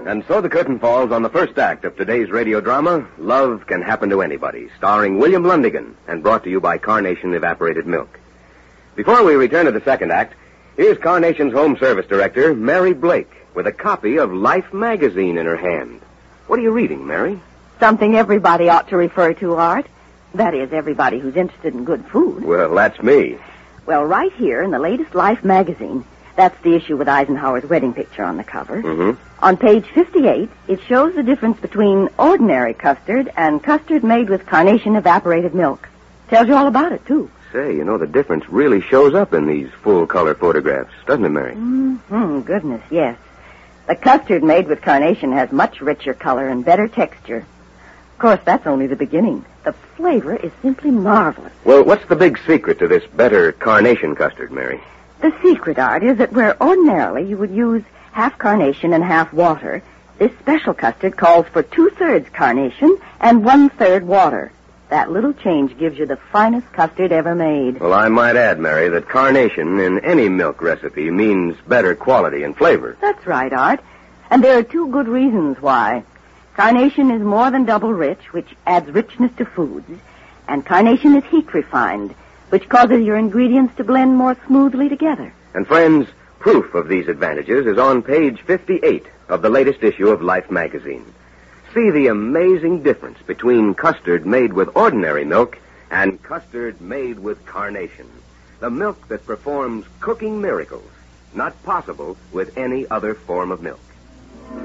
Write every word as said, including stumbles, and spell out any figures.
And so the curtain falls on the first act of today's radio drama, Love Can Happen to Anybody, starring William Lundigan and brought to you by Carnation Evaporated Milk. Before we return to the second act, here's Carnation's home service director, Mary Blake, with a copy of Life magazine in her hand. What are you reading, Mary? Something everybody ought to refer to, Art. That is, everybody who's interested in good food. Well, that's me. Well, right here in the latest Life magazine, that's the issue with Eisenhower's wedding picture on the cover. Mm-hmm. On page fifty-eight, it shows the difference between ordinary custard and custard made with Carnation evaporated milk. Tells you all about it, too. Say, you know, the difference really shows up in these full-color photographs, doesn't it, Mary? Mm-hmm, goodness, yes. The custard made with Carnation has much richer color and better texture. Of course, that's only the beginning. The flavor is simply marvelous. Well, what's the big secret to this better Carnation custard, Mary? The secret, Art, is that where ordinarily you would use half Carnation and half water, this special custard calls for two-thirds Carnation and one-third water. That little change gives you the finest custard ever made. Well, I might add, Mary, that Carnation in any milk recipe means better quality and flavor. That's right, Art. And there are two good reasons why. Carnation is more than double rich, which adds richness to foods. And Carnation is heat refined, which causes your ingredients to blend more smoothly together. And friends, proof of these advantages is on page fifty-eight of the latest issue of Life magazine. See the amazing difference between custard made with ordinary milk and custard made with Carnation. The milk that performs cooking miracles, not possible with any other form of milk.